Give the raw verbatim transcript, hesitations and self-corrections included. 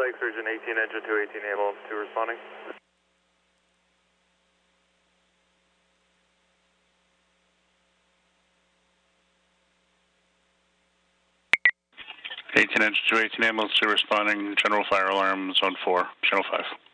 Lake Surgeon eighteen, engine two eighteen, ambulance two responding. eighteen, engine two eighteen, ambulance two responding, general fire alarm, zone four, channel five.